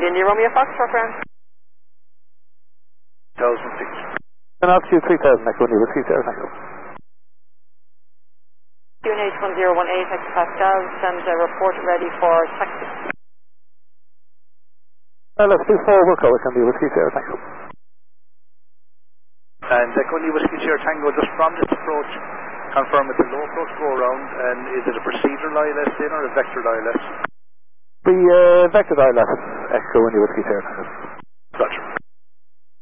India Romeo Foxtrot round. 1006. And altitude 3000, Echo India Whiskey Sierra Tango. QNH 1018 hectopascals and report ready for taxi. Let's do 4 work over India Whiskey Sierra Tango. And Echo India Whiskey Sierra Tango, just from this approach, confirm it's a low approach go around, and is it a procedural ILS in or a vector ILS? The vector ILS, Echo India Whiskey Sierra Tango. Gotcha.